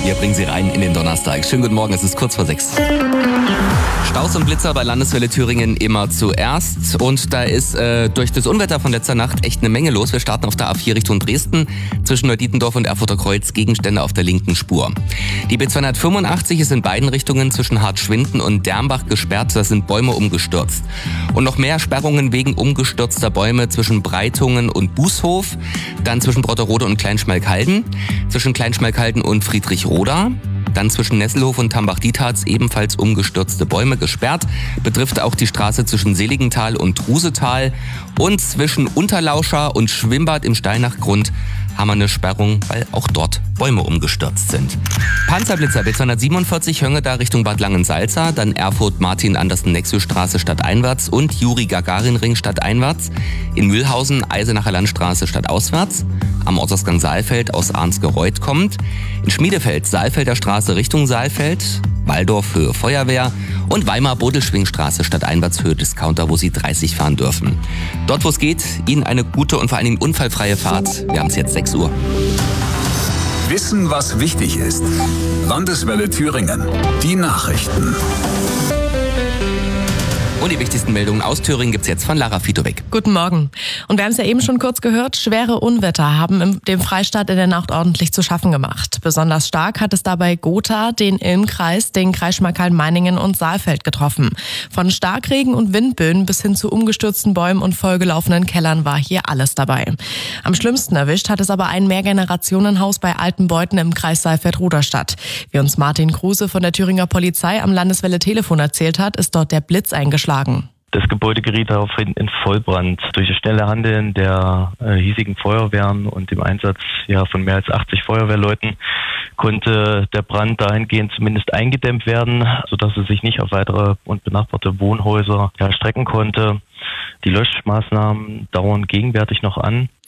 Wir bringen Sie rein in den Donnerstag. Schönen guten Morgen, es ist kurz vor 6. Staus und Blitzer bei Landeswelle Thüringen immer zuerst. Und da ist durch das Unwetter von letzter Nacht echt eine Menge los. Wir starten auf der A4 Richtung Dresden. Zwischen Neudietendorf und Erfurter Kreuz Gegenstände auf der linken Spur. Die B285 ist in beiden Richtungen zwischen Hartschwinden und Dermbach gesperrt. Da sind Bäume umgestürzt. Und noch mehr Sperrungen wegen umgestürzter Bäume zwischen Breitungen und Bußhof. Dann zwischen Brotterode und Kleinschmalkalden. Zwischen Kleinschmalkalden und Friedrichroda. Dann zwischen Nesselhof und Tambach-Dietharz ebenfalls umgestürzte Bäume gesperrt. Betrifft auch die Straße zwischen Seligenthal und Trusetal. Und zwischen Unterlauscher und Schwimmbad im Steinachgrund haben wir eine Sperrung, weil auch dort Bäume umgestürzt sind. Panzerblitzer B247 Höngeda Richtung Bad Langensalza, dann Erfurt-Martin-Andersen-Nexus-Straße stadteinwärts und Juri-Gagarin-Ring stadteinwärts. In Mühlhausen Eisenacher Landstraße stadtauswärts. Am Ortsausgang Saalfeld aus Arnsgereuth kommt. In Schmiedefeld Saalfelder Straße Richtung Saalfeld. Waldorf Höhe Feuerwehr und Weimar-Bodelschwingstraße stadteinwärts Höhe Discounter, wo Sie 30 fahren dürfen. Dort, wo es geht, Ihnen eine gute und vor allen Dingen unfallfreie Fahrt. Wir haben es jetzt 6 Uhr. Wissen, was wichtig ist. Landeswelle Thüringen. Die Nachrichten. Und die wichtigsten Meldungen aus Thüringen gibt's jetzt von Lara Fitowek. Guten Morgen. Und wir haben es ja eben schon kurz gehört, schwere Unwetter haben dem Freistaat in der Nacht ordentlich zu schaffen gemacht. Besonders stark hat es dabei Gotha, den Ilmkreis, den Kreis Schmalkalden-Meiningen und Saalfeld getroffen. Von Starkregen und Windböen bis hin zu umgestürzten Bäumen und vollgelaufenen Kellern war hier alles dabei. Am schlimmsten erwischt hat es aber ein Mehrgenerationenhaus bei Altenbeuthen im Kreis Saalfeld-Ruderstadt. Wie uns Martin Kruse von der Thüringer Polizei am Landeswelle-Telefon erzählt hat, ist dort der Blitz eingeschlagen. Das Gebäude geriet daraufhin in Vollbrand. Durch das schnelle Handeln der hiesigen Feuerwehren und dem Einsatz von mehr als 80 Feuerwehrleuten konnte der Brand dahingehend zumindest eingedämmt werden, sodass es sich nicht auf weitere und benachbarte Wohnhäuser erstrecken konnte. Die Löschmaßnahmen dauern gegenwärtig noch an.